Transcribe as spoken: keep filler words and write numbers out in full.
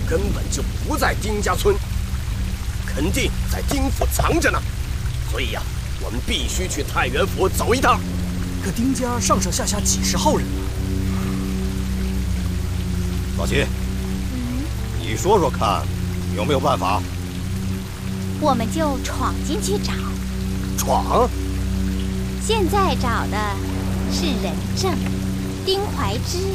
根本就不在丁家村，肯定在丁府藏着呢。所以呀、啊，我们必须去太原府走一趟。 可丁家上上下下几十号人呢。 老齐， 嗯， 你说说看，有没有办法？ 我们就闯进去找。 闯？ 现在找的是人证，丁怀之。